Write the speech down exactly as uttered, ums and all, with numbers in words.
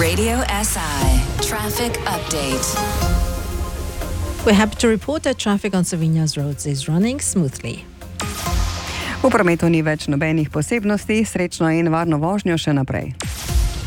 Radio S I Traffic Update. We're happy to report that traffic on Savinja's roads is running smoothly. V prometu ni več nobenih posebnosti, srečno in varno vožnjo še naprej.